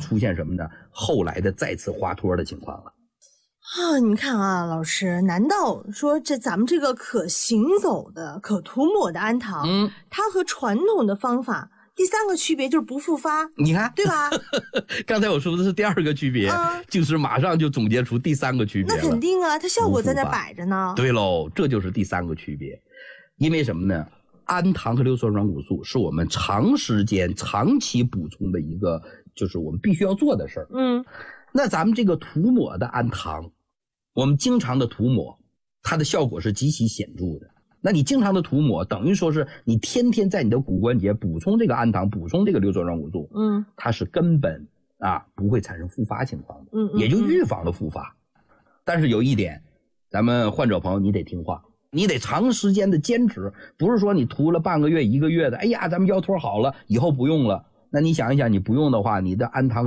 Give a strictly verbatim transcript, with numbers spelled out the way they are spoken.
出现什么呢？后来的再次滑脱的情况了。 啊，你看啊，老师，难道说这咱们这个可行走的、可涂抹的氨糖，嗯，它和传统的方法第三个区别就是不复发？ 你看， 对吧？ 刚才我说的是第二个区别，嗯、就是马上就总结出第三个区别了。 那肯定啊，它效果在那摆着呢。 对喽，这就是第三个区别。因为什么呢？氨糖和硫酸软骨素是我们长时间、长期补充的一个，就是我们必须要做的事儿。嗯，那咱们这个涂抹的氨糖。我们经常的涂抹，它的效果是极其显著的。那你经常的涂抹，等于说是你天天在你的骨关节补充这个氨糖，补充这个硫酸软骨素，嗯，它是根本啊不会产生复发情况的，嗯, 嗯，也就预防了复发。但是有一点，咱们患者朋友你得听话，你得长时间的坚持，不是说你涂了半个月、一个月的，哎呀，咱们腰托好了，以后不用了。那你想一想，你不用的话，你的氨糖